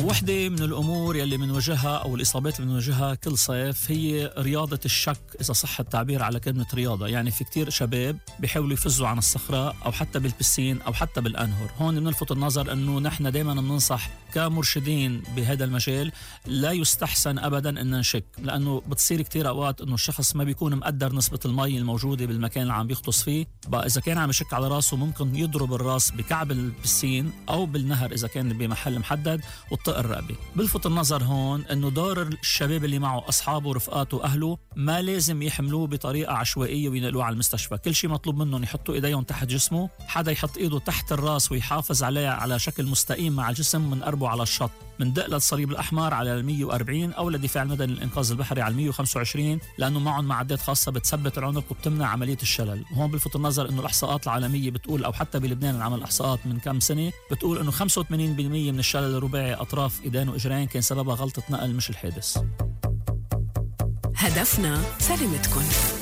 واحدة من الأمور يلي منواجهها أو الإصابات اللي منواجهها كل صيف هي رياضة الشك، إذا صح التعبير على كلمة رياضة. يعني في كتير شباب بيحاولوا يفزوا عن الصخرة أو حتى بالبسين أو حتى بالأنهر. هون بنلفت النظر أنه نحن دايما بننصح كمرشدين بهذا المجال لا يستحسن أبدا أن نشك، لأنه بتصير كتير أوقات أنه الشخص ما بيكون مقدر نسبة المي الموجودة بالمكان اللي عم بيغطس فيه. بقى إذا كان عم يشك على راسه ممكن يضرب الراس بكعب البسين أو بالنهر إذا كان بمحل محدد وطق الرقبة. بلفت النظر هون أنه دور الشباب اللي معه أصحابه ورفقاته وأهله ما لازم يحملوه بطريقة عشوائية وينقلوه على المستشفى. كل شيء مطلوب منهم يحطوا إيديهم تحت جسمه، حدا يحط إيده تحت الراس ويحافظ عليها على شكل مستقيم مع الجسم، من قربه على الشط، من دق للصليب الأحمر على 140 أو لدفاع المدني للإنقاذ البحري على 125، لأنه معهم معدات خاصة بتثبت العنق وبتمنع عملية الشلل. وهون بلفت النظر أنه الإحصاءات العالمية بتقول، أو حتى بلبنان العمل إحصاءات من كم سنة بتقول أنه 85% من الشلل الرباعي أطراف إيدين وإجرين كان سببها غلطة نقل مش الحادث. هدفنا سلامتكم.